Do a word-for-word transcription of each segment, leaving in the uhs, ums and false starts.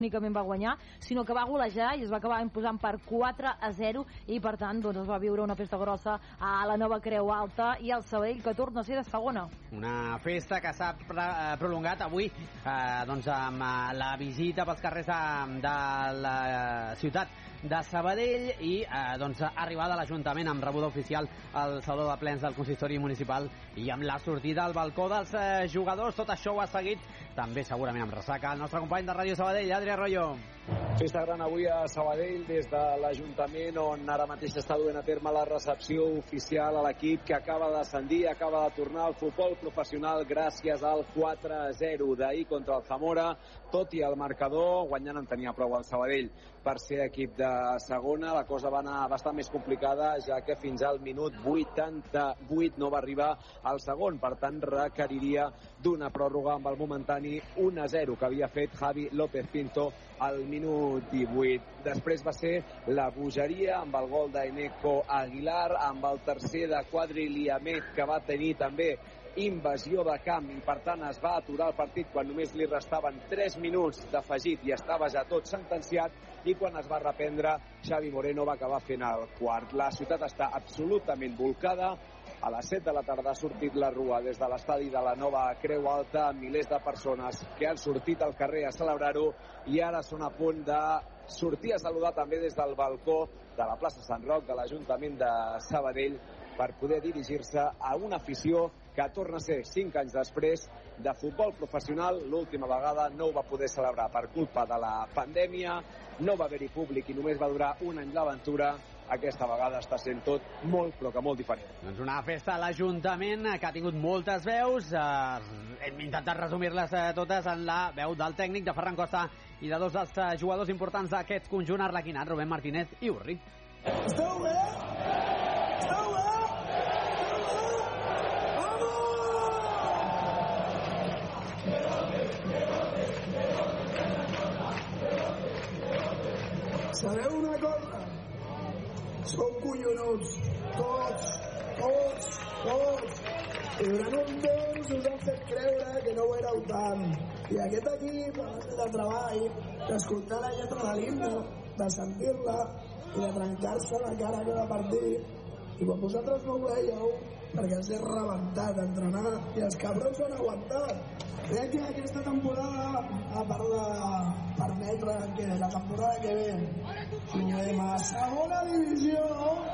únicament va guanyar, sinó que va golejar i es va acabar imposant per quatre a zero i per tant doncs, es va viure una festa grossa a la nova Creu Alta i el Sabadell que torna a ser de segona. Una festa que s'ha prolongat avui eh, doncs amb la visita pels carrers de, de la ciutat de Sabadell i eh, doncs arribada a l'Ajuntament amb rebuda oficial al Saló de Plens del Consistori Municipal i amb la sortida al balcó dels eh, jugadors. Tot això ho ha seguit també segurament amb ressaca el nostre company de Ràdio Sabadell, Adri Arroyo. Festa gran avui a Sabadell des de l'Ajuntament, on ara mateix està duent a terme la recepció oficial a l'equip que acaba d'ascendir, acaba de tornar al futbol professional gràcies al quatre a zero d'ahir contra el Zamora. Tot i el marcador, guanyant en tenia prou el Sabadell per ser equip de segona. La cosa va anar bastant més complicada, ja que fins al minut vuitanta-vuit no va arribar al segon. Per tant, requeriria d'una pròrroga amb el momentani un a zero que havia fet Javi López Pinto al minut divuit. Després va ser la bogeria amb el gol d'Eneco Aguilar, amb el tercer de Quadri Liamet, que va tenir també invasió de camp i per tant es va aturar el partit quan només li restaven tres minuts d'afegit i estava ja tot sentenciat, i quan es va reprendre Xavi Moreno va acabar fent el quart. La ciutat està absolutament volcada. A les set de la tarda ha sortit la rua des de l'estadi de la nova Creu Alta amb milers de persones que han sortit al carrer a celebrar-ho i ara són a punt de sortir a saludar també des del balcó de la plaça Sant Roc de l'Ajuntament de Sabadell per poder dirigir-se a una afició que torna a ser cinc anys després de futbol professional. L'última vegada no ho va poder celebrar per culpa de la pandèmia, no va haver-hi públic i només va durar un any l'aventura. Aquesta vegada està sent tot molt, però que molt diferent. Doncs una festa a l'Ajuntament que ha tingut moltes veus. Eh, hem intentat resumir-les eh, totes en la veu del tècnic de Ferran Costa i de dos dels eh, jugadors importants d'aquest conjunt arlequinat, Rubén Martínez i Urri. Esteu bé? Esteu bé? Sabeu una cosa? Som collonuts, tots, tots, tots. I durant un temps us han fet creure que no ho éreu tant. I aquest equip ha fet el treball d'escoltar la lletra de l'himne, de sentir-la i de trencar-se la cara cada partit. I quan vosaltres no ho veieu, perquè els he rebentat d'entrenar i els cabrons ho han aguantat. Crec que aquesta temporada, a part de permetre que la temporada que ve juguem a segona divisió,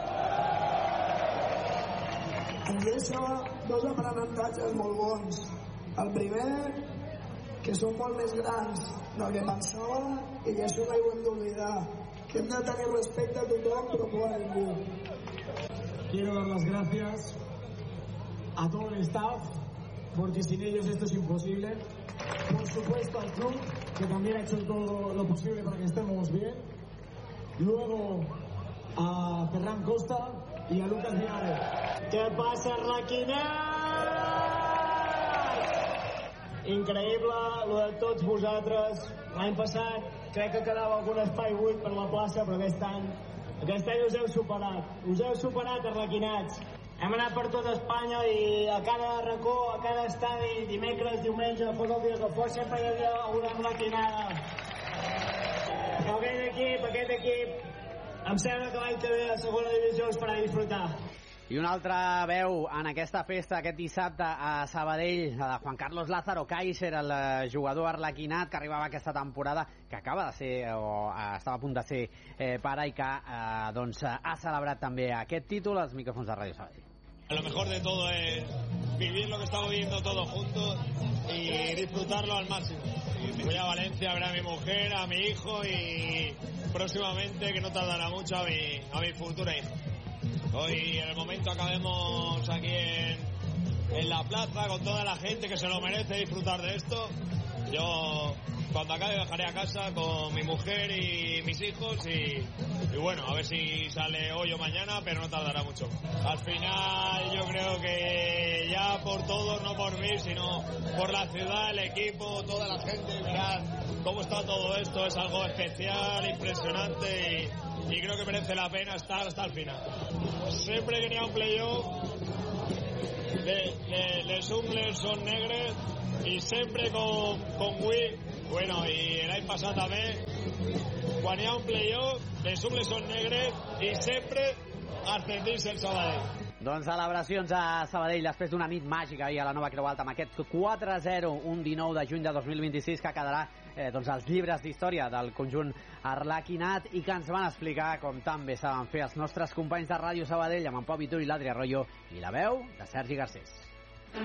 ens deixa dos aprenentatges molt bons. El primer, que som molt més grans del que pensàvem i que això no ho hem d'oblidar. Que hem de tenir respecte a tothom, però por a ningú. Quiero dar las gracias a todo el staff, porque sin ellos esto es imposible. Por supuesto al club, que también ha hecho todo lo posible para que estemos bien. Luego a Ferran Costa y a Lucas Viales. ¿Qué pasa, Arlequinat? Increïble, lo de tots vosaltres. L'any passat crec que quedava algun espai buit per la plaça, però aquest any, aquest any us heu superat. Us heu superat, Arlequinats. Hem anat per tot Espanya i a cada racó, a cada estadi, dimecres, diumenge, fos el dia que fos, sempre hi havia alguna arlequinada. Però aquest equip, aquest equip, em sembla que l'any que ve a segona divisió us farà disfrutar. I una altra veu en aquesta festa aquest dissabte a Sabadell, la de Juan Carlos Lázaro Kaiser, el jugador arlequinat que arribava aquesta temporada, que acaba de ser o estava a punt de ser eh, pare i que eh, doncs, ha celebrat també aquest títol als micròfons de Ràdio Sabadell. Lo mejor de todo es vivir lo que estamos viviendo todos juntos y disfrutarlo al máximo. Voy a Valencia a ver a mi mujer, a mi hijo y próximamente, que no tardará mucho, a mi, a mi futura hija. Hoy en el momento acabemos aquí en, en la plaza con toda la gente que se lo merece disfrutar de esto. Yo cuando acabe bajaré a casa con mi mujer y mis hijos y, y bueno, a ver si sale hoy o mañana, pero no tardará mucho. Al final yo creo que ya por todos, no por mí, sino por la ciudad, el equipo, toda la gente, mirad cómo está todo esto, es algo especial, impresionante y, y creo que merece la pena estar hasta el final. Sempre que n'hi ha un playoff, le, le, les ungles són negres i sempre com, com avui Bueno, i l'any passat també, quan hi ha un playoff, les ungles són negres i sempre ascendís el Sabadell. Doncs celebracions a Sabadell després d'una nit màgica ahir a la Nova Creu Alta amb aquest quatre a zero, un dinou de juny de dos mil vint-i-sis que quedarà eh, doncs als llibres d'història del conjunt arlequinat i que ens van explicar com tan bé saben fer els nostres companys de Ràdio Sabadell amb en Pau Vitor i l'Adri Arroyo i la veu de Sergi Garcés.